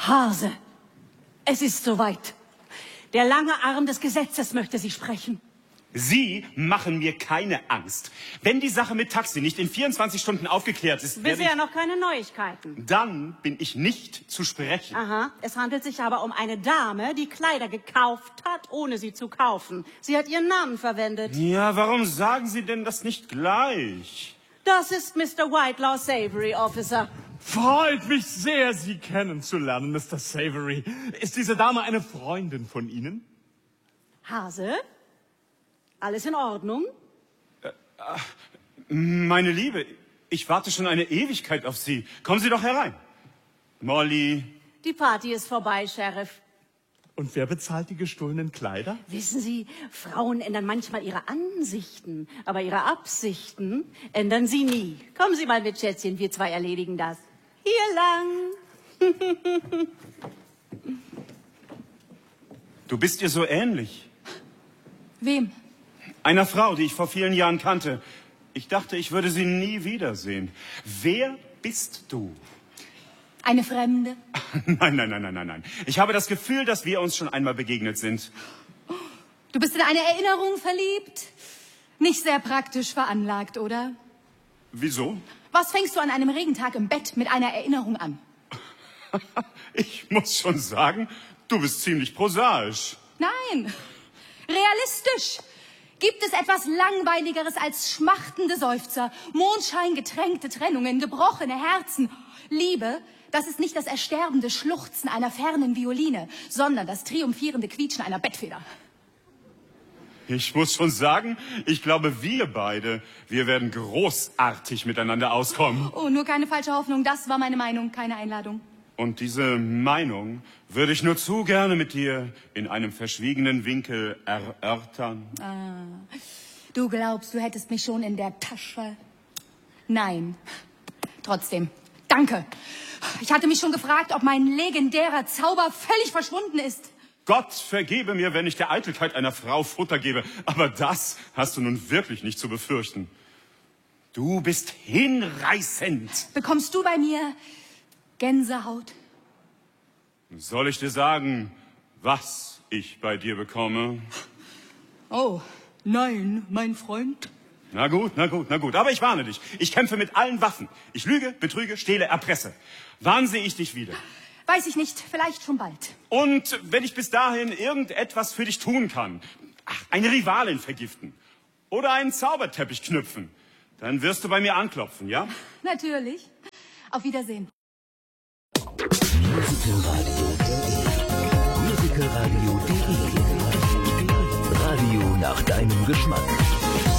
Hase, es ist soweit. Der lange Arm des Gesetzes möchte Sie sprechen. Sie machen mir keine Angst. Wenn die Sache mit Taxi nicht in 24 Stunden aufgeklärt ist, bisher noch keine Neuigkeiten. Dann bin ich nicht zu sprechen. Aha, es handelt sich aber um eine Dame, die Kleider gekauft hat, ohne sie zu kaufen. Sie hat ihren Namen verwendet. Ja, warum sagen Sie denn das nicht gleich? Das ist Mr. Whitelaw Savory, Officer. Freut mich sehr, Sie kennenzulernen, Mr. Savory. Ist diese Dame eine Freundin von Ihnen? Hase? Alles in Ordnung? Meine Liebe, ich warte schon eine Ewigkeit auf Sie. Kommen Sie doch herein. Molly. Die Party ist vorbei, Sheriff. Und wer bezahlt die gestohlenen Kleider? Wissen Sie, Frauen ändern manchmal ihre Ansichten, aber ihre Absichten ändern sie nie. Kommen Sie mal mit, Schätzchen, wir zwei erledigen das. Hier lang. Du bist ihr so ähnlich. Wem? Einer Frau, die ich vor vielen Jahren kannte. Ich dachte, ich würde sie nie wiedersehen. Wer bist du? Eine Fremde? Nein. Ich habe das Gefühl, dass wir uns schon einmal begegnet sind. Du bist in eine Erinnerung verliebt? Nicht sehr praktisch veranlagt, oder? Wieso? Was fängst du an einem Regentag im Bett mit einer Erinnerung an? Ich muss schon sagen, du bist ziemlich prosaisch. Nein, realistisch. Gibt es etwas Langweiligeres als schmachtende Seufzer, mondscheingetränkte Trennungen, gebrochene Herzen? Liebe, das ist nicht das ersterbende Schluchzen einer fernen Violine, sondern das triumphierende Quietschen einer Bettfeder. Ich muss schon sagen, ich glaube, wir werden großartig miteinander auskommen. Oh, nur keine falsche Hoffnung, das war meine Meinung, keine Einladung. Und diese Meinung würde ich nur zu gerne mit dir in einem verschwiegenen Winkel erörtern. Ah, du glaubst, du hättest mich schon in der Tasche? Nein. Trotzdem, danke. Ich hatte mich schon gefragt, ob mein legendärer Zauber völlig verschwunden ist. Gott vergebe mir, wenn ich der Eitelkeit einer Frau Futter gebe. Aber das hast du nun wirklich nicht zu befürchten. Du bist hinreißend. Bekommst du bei mir Gänsehaut? Soll ich dir sagen, was ich bei dir bekomme? Oh, nein, mein Freund. Na gut. Aber ich warne dich. Ich kämpfe mit allen Waffen. Ich lüge, betrüge, stehle, erpresse. Wann sehe ich dich wieder? Weiß ich nicht, vielleicht schon bald. Und wenn ich bis dahin irgendetwas für dich tun kann, eine Rivalin vergiften oder einen Zauberteppich knüpfen, dann wirst du bei mir anklopfen, ja? Natürlich. Auf Wiedersehen. Musicalradio.de Radio nach deinem Geschmack.